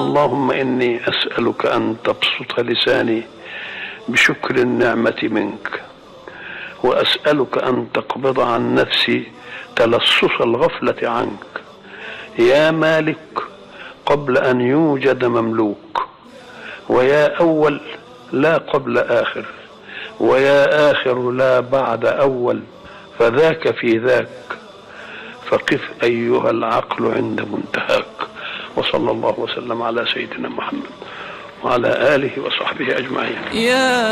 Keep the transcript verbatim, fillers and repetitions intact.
اللهم إني أسألك أن تبسط لساني بشكر النعمة منك، وأسألك أن تقبض عن نفسي تلصص الغفلة عنك يا مالك قبل أن يوجد مملوك، ويا أول لا قبل آخر، ويا آخر لا بعد أول، فذاك في ذاك، فقف أيها العقل عند منتهاك. وصلى الله وسلم على سيدنا محمد وعلى آله وصحبه أجمعين.